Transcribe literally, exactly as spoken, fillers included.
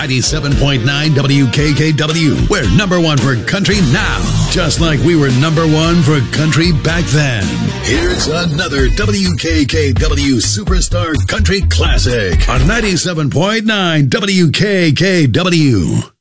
ninety-seven point nine W K K W. We're number one for country now, just like we were number one for country back then. Here's another W K K W Superstar Country Classic on ninety-seven point nine W K K W.